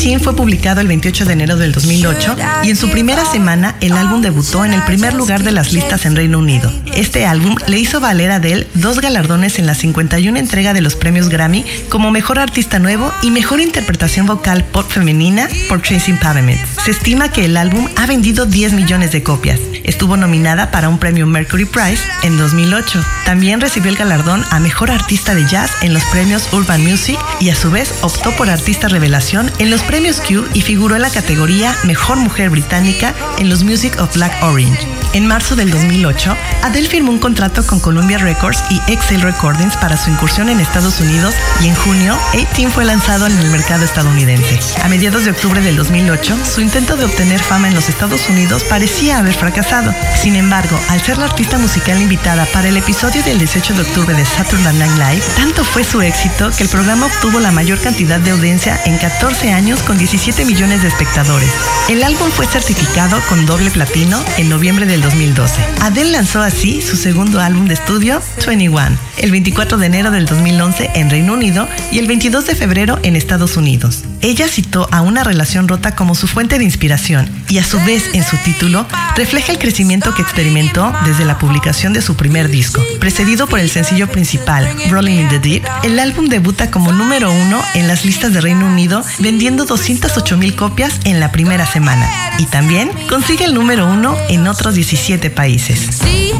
18 fue publicado el 28 de enero del 2008 y en su primera semana el álbum debutó en el primer lugar de las listas en Reino Unido. Este álbum le hizo valer a Adele 2 galardones en la 51 entrega de los premios Grammy como Mejor Artista Nuevo y Mejor Interpretación Vocal Pop Femenina por Chasing Pavements. Se estima que el álbum ha vendido 10 millones de copias. Estuvo nominada para un premio Mercury Prize en 2008. También recibió el galardón a Mejor Artista de Jazz en los premios Urban Music y a su vez optó por Artista Revelación en los premios Q y figuró en la categoría Mejor Mujer Británica en los Music of Black Orange. En marzo del 2008, Adele firmó un contrato con Columbia Records y Excel Recordings para su incursión en Estados Unidos y en junio, 18 fue lanzado en el mercado estadounidense. A mediados de octubre del 2008, su intento de obtener fama en los Estados Unidos parecía haber fracasado. Sin embargo, al ser la artista musical invitada para el episodio del 18 de octubre de Saturday Night Live, tanto fue su éxito que el programa obtuvo la mayor cantidad de audiencia en 14 años con 17 millones de espectadores. El álbum fue certificado con doble platino en noviembre del 2012. Adele lanzó así su segundo álbum de estudio, 21, el 24 de enero del 2011 en Reino Unido y el 22 de febrero en Estados Unidos. Ella citó a una relación rota como su fuente de inspiración y a su vez en su título refleja el crecimiento que experimentó desde la publicación de su primer disco. Precedido por el sencillo principal, Rolling in the Deep, el álbum debuta como número 1 en las listas de Reino Unido vendiendo 208,000 copias en la primera semana y también consigue el número 1 en otros 17 países.